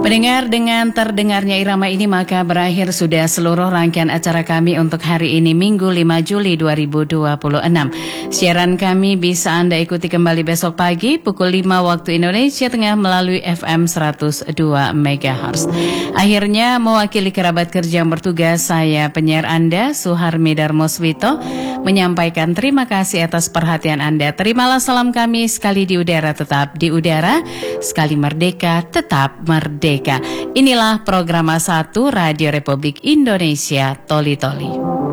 Pendengar, dengan terdengarnya irama ini maka berakhir sudah seluruh rangkaian acara kami untuk hari ini Minggu 5 Juli 2026. Siaran kami bisa Anda ikuti kembali besok pagi pukul 5 waktu Indonesia Tengah melalui FM 102 MHz. Akhirnya mewakili kerabat kerja yang bertugas, saya penyiar Anda Suharmi Darmoswito menyampaikan terima kasih atas perhatian Anda. Terimalah salam kami, sekali di udara tetap di udara, sekali merdeka tetap merdeka. Inilah program 1 Radio Republik Indonesia Toli Toli.